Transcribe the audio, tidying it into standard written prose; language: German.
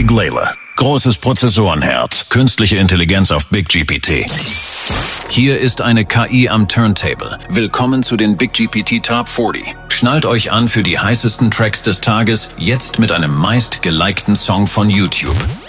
Big Layla. Großes Prozessorenherz, künstliche Intelligenz auf Big GPT. Hier ist eine KI am Turntable. Willkommen zu den Big GPT Top 40. Schnallt euch an für die heißesten Tracks des Tages, jetzt mit einem meist gelikten Song von YouTube.